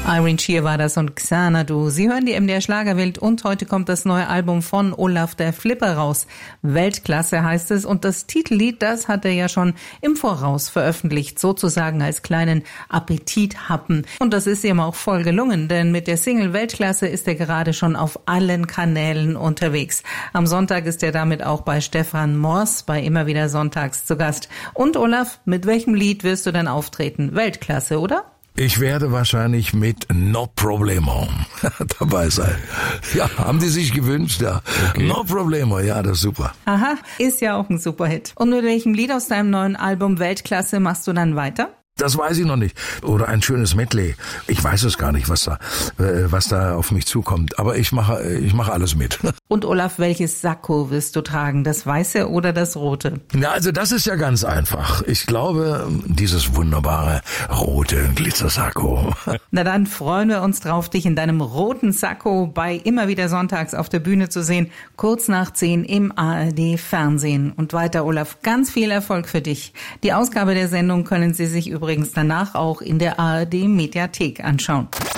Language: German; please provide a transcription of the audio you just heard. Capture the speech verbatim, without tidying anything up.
Irene Shear war das und Xanadu. Sie hören die M D R Schlagerwelt und heute kommt das neue Album von Olaf der Flipper raus. Weltklasse heißt es und das Titellied, das hat er ja schon im Voraus veröffentlicht, sozusagen als kleinen Appetithappen. Und das ist ihm auch voll gelungen, denn mit der Single Weltklasse ist er gerade schon auf allen Kanälen unterwegs. Am Sonntag ist er damit auch bei Stefan Mors bei Immer wieder Sonntags zu Gast. Und Olaf, mit welchem Lied wirst du denn auftreten? Weltklasse, oder? Ich werde wahrscheinlich mit No Problemo dabei sein. Ja, haben die sich gewünscht, ja. Okay. No Problemo, ja, das ist super. Aha, ist ja auch ein Superhit. Und mit welchem Lied aus deinem neuen Album Weltklasse machst du dann weiter? Das weiß ich noch nicht. Oder ein schönes Medley. Ich weiß es gar nicht, was da, was da auf mich zukommt. Aber ich mache, ich mache alles mit. Und Olaf, welches Sakko wirst du tragen? Das weiße oder das rote? Na, also das ist ja ganz einfach. Ich glaube, dieses wunderbare rote Glitzersakko. Na dann freuen wir uns drauf, dich in deinem roten Sakko bei Immer wieder Sonntags auf der Bühne zu sehen. Kurz nach zehn im A R D Fernsehen. Und weiter, Olaf, ganz viel Erfolg für dich. Die Ausgabe der Sendung können Sie sich übrigens danach auch in der A R D Mediathek anschauen.